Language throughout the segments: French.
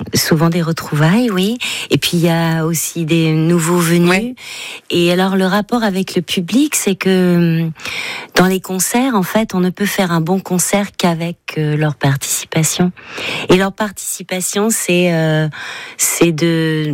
souvent des retrouvailles, oui. Et puis il y a aussi des nouveaux venus. Ouais. Et alors le rapport avec le public, c'est que dans les concerts, en fait, on ne peut faire un bon concert qu'avec leur participation. Et leur participation, c'est de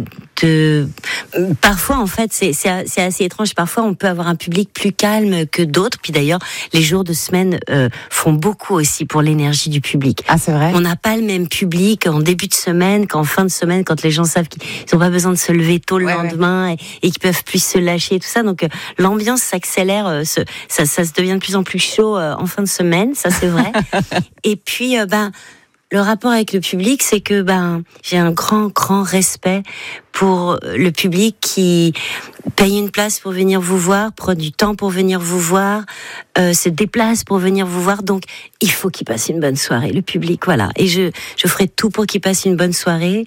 parfois, en fait, c'est assez étrange. Parfois, on peut avoir un public plus calme que d'autres. Puis d'ailleurs, les jours de semaine font beaucoup aussi pour l'énergie du public. Ah, c'est vrai. On n'a pas le même public en début de semaine qu'en fin de semaine, quand les gens savent qu'ils n'ont pas besoin de se lever tôt le lendemain et qu'ils peuvent plus se lâcher et tout ça. Donc l'ambiance s'accélère, ça se devient de plus en plus chaud en fin de semaine, ça c'est vrai. Et puis le rapport avec le public, c'est que j'ai un grand respect pour le public qui paye une place pour venir vous voir, prend du temps pour venir vous voir, se déplace pour venir vous voir. Donc, il faut qu'il passe une bonne soirée, le public, voilà. Et je ferai tout pour qu'il passe une bonne soirée.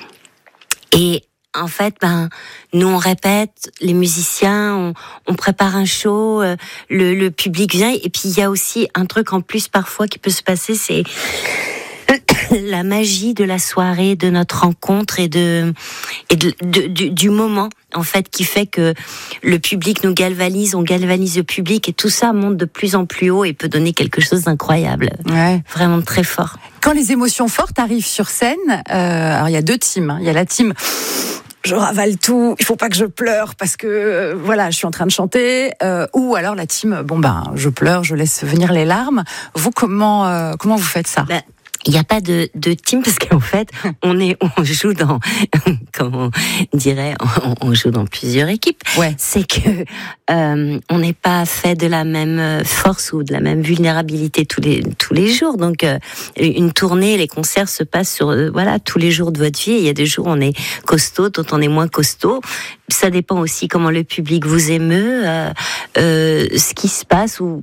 Et en fait, nous on répète, les musiciens, on prépare un show, le public vient. Et puis il y a aussi un truc en plus parfois qui peut se passer, c'est la magie de la soirée, de notre rencontre et du moment, en fait, qui fait que le public nous galvanise, on galvanise le public et tout ça monte de plus en plus haut et peut donner quelque chose d'incroyable. Ouais. Vraiment très fort. Quand les émotions fortes arrivent sur scène, alors il y a 2 teams. Il y a la team je ravale tout, il faut pas que je pleure parce que voilà, je suis en train de chanter, ou alors la team je pleure, je laisse venir les larmes. Vous comment vous faites ça? Il n'y a pas de team parce qu'en fait, on joue dans, comment on dirait, on joue dans plusieurs équipes. Ouais. C'est que on n'est pas fait de la même force ou de la même vulnérabilité tous les jours. Donc une tournée, les concerts se passent sur tous les jours de votre vie. Et il y a des jours où on est costaud, d'autres on est moins costaud. Ça dépend aussi comment le public vous émeut, ce qui se passe ou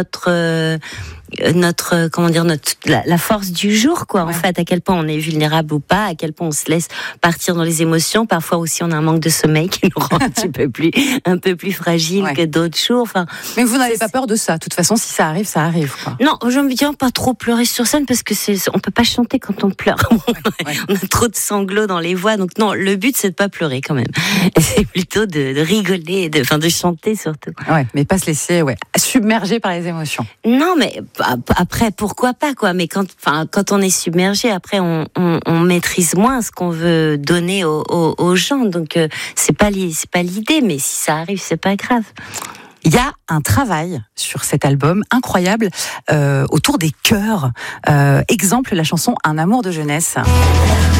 la force du jour, quoi. Ouais. En fait, à quel point on est vulnérable ou pas, à quel point on se laisse partir dans les émotions. Parfois aussi, on a un manque de sommeil qui nous rend un peu plus fragile que d'autres jours. Enfin, mais vous n'avez pas peur de ça. De toute façon, si ça arrive, quoi. Non, j'aime bien pas trop pleurer sur scène parce que on peut pas chanter quand on pleure. On a trop de sanglots dans les voix. Donc non, le but c'est de pas pleurer quand même. C'est plutôt de rigoler, de chanter surtout. Ouais, mais pas se laisser submerger par les émotions. Non, mais après pourquoi pas, quoi. Mais quand on est submergé, après on maîtrise moins ce qu'on veut donner aux gens. Donc c'est pas l'idée, mais si ça arrive, c'est pas grave. Il y a un travail sur cet album incroyable autour des chœurs. Exemple, la chanson Un amour de jeunesse.